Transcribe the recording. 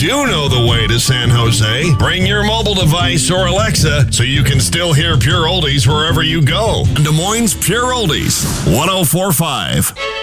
do know the way to San Jose. Bring your mobile device or Alexa so you can still hear Pure Oldies wherever you go. Des Moines Pure Oldies, 104.5.